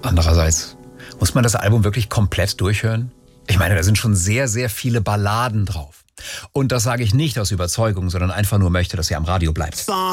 Andererseits, muss man das Album wirklich komplett durchhören? Ich meine, da sind schon sehr, sehr viele Balladen drauf. Und das sage ich nicht aus Überzeugung, sondern einfach nur möchte, dass ihr am Radio bleibt.